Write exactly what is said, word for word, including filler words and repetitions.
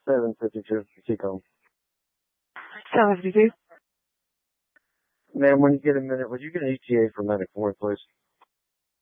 seven fifty-two, Seacombe. seven fifty-two? Ma'am, when you get a minute, would you get an E T A for Medic for me, please?